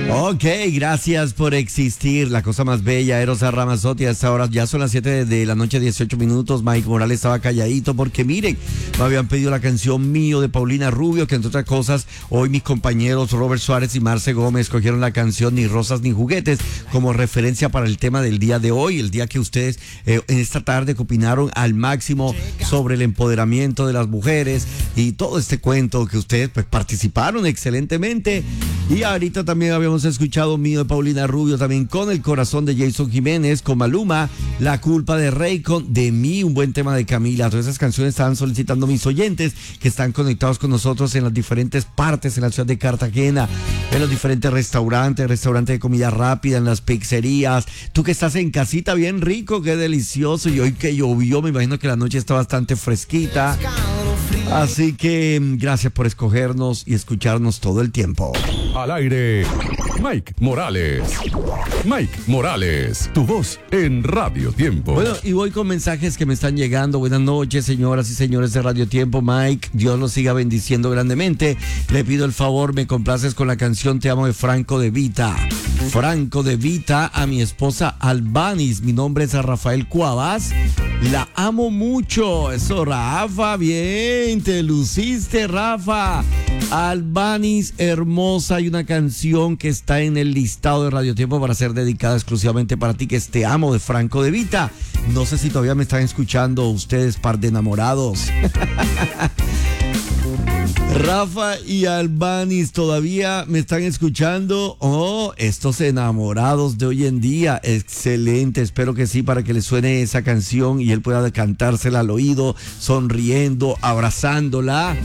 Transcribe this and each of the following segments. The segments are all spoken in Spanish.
Ok, gracias por existir. La cosa más bella, Eros Ramazzotti. A esta hora ya son las 7 de la noche, 18 minutos. Mike Morales estaba calladito porque miren, me habían pedido la canción Mío de Paulina Rubio, que entre otras cosas, hoy mis compañeros Robert Suárez y Marce Gómez cogieron la canción Ni Rosas ni Juguetes como referencia para el tema del día de hoy, el día que ustedes en esta tarde opinaron al máximo sobre el empoderamiento de las mujeres y todo este cuento que ustedes pues participaron excelentemente. Y ahorita también habíamos escuchado Mío de Paulina Rubio, también Con el Corazón de Jason Jiménez, con Maluma, La Culpa de Raycon, De Mí, un buen tema de Camila. Todas esas canciones estaban solicitando mis oyentes que están conectados con nosotros en las diferentes partes, en la ciudad de Cartagena, en los diferentes restaurantes de comida rápida, en las pizzerías. Tú que estás en casita, bien rico, qué delicioso. Y hoy que llovió, me imagino que la noche está bastante fresquita. Así que gracias por escogernos y escucharnos todo el tiempo. Al aire, Mike Morales. Mike Morales, tu voz en Radio Tiempo. Bueno, y voy con mensajes que me están llegando. Buenas noches, señoras y señores de Radio Tiempo. Mike, Dios los siga bendiciendo grandemente. Le pido el favor, me complaces con la canción Te Amo de Franco De Vita. Franco De Vita, a mi esposa Albanis. Mi nombre es Rafael Cuavas. La amo mucho. Eso, Rafa, bien, te luciste, Rafa. Albanis, hermosa, hay una canción que está en el listado de Radio Tiempo para ser dedicada exclusivamente para ti, que es Te Amo de Franco De Vita. No sé si todavía me están escuchando ustedes, par de enamorados. Rafa y Albanis, ¿todavía me están escuchando? Oh, estos enamorados de hoy en día, excelente, espero que sí, para que le suene esa canción y él pueda cantársela al oído, sonriendo, abrazándola.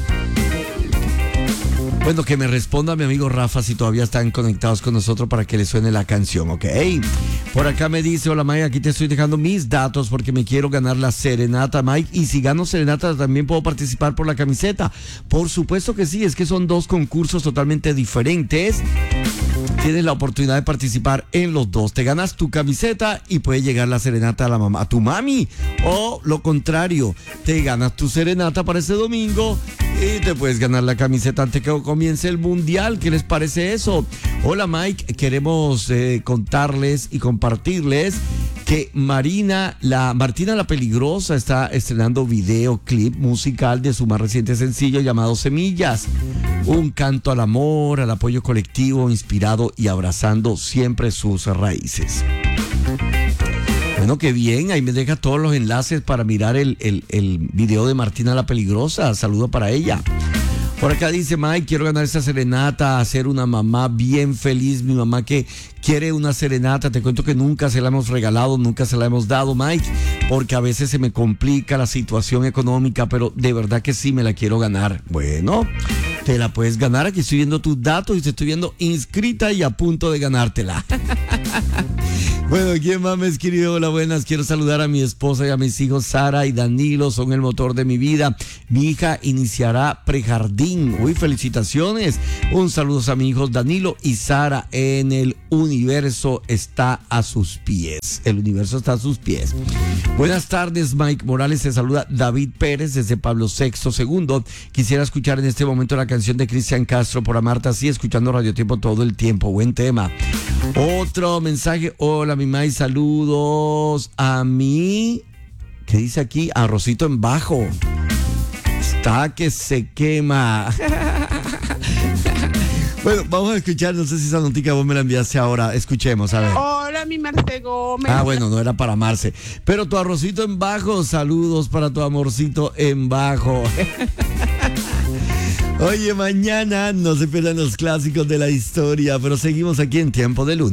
Bueno, que me responda mi amigo Rafa si todavía están conectados con nosotros para que le suene la canción, ¿ok? Por acá me dice, hola Mike, aquí te estoy dejando mis datos porque me quiero ganar la serenata, Mike. Y si gano serenata, ¿también puedo participar por la camiseta? Por supuesto que sí, es que son dos concursos totalmente diferentes. Tienes la oportunidad de participar en los dos. Te ganas tu camiseta y puede llegar la serenata a tu mami. O lo contrario, te ganas tu serenata para ese domingo y te puedes ganar la camiseta antes que comience el mundial. ¿Qué les parece eso? Hola Mike, queremos contarles y compartirles que Martina la Peligrosa está estrenando videoclip musical de su más reciente sencillo llamado Semillas. Un canto al amor, al apoyo colectivo, inspirado y abrazando siempre sus raíces. Bueno, qué bien, ahí me deja todos los enlaces para mirar el video de Martina la Peligrosa. Saludo para ella. Por acá dice Mike, quiero ganar esa serenata, ser una mamá bien feliz, mi mamá que quiere una serenata. Te cuento que nunca se la hemos regalado, nunca se la hemos dado, Mike, porque a veces se me complica la situación económica, pero de verdad que sí me la quiero ganar. Bueno, te la puedes ganar, aquí estoy viendo tus datos y te estoy viendo inscrita y a punto de ganártela. Bueno, ¿quién más me escribió? Hola, buenas, quiero saludar a mi esposa y a mis hijos Sara y Danilo, son el motor de mi vida. Mi hija iniciará prejardín. Uy, felicitaciones. Un saludo a mis hijos Danilo y Sara. En el universo está a sus pies. El universo está a sus pies. Buenas tardes, Mike Morales, te saluda David Pérez desde Pablo VI II. Quisiera escuchar en este momento la canción de Cristian Castro, Por Amarte Así, escuchando Radio Tiempo todo el tiempo. Buen tema. Otro mensaje. Hola, mi Mike, saludos a mí. ¿Qué dice aquí? Arrocito en bajo. Está que se quema. Bueno, vamos a escuchar, no sé si esa notica vos me la enviaste ahora. Escuchemos, a ver. Hola, mi Marce Gómez. Ah, bueno, no era para Marce. Pero tu arrocito en bajo, saludos para tu amorcito en bajo. Oye, mañana no se pierdan los clásicos de la historia, pero seguimos aquí en Tiempo de Lunes.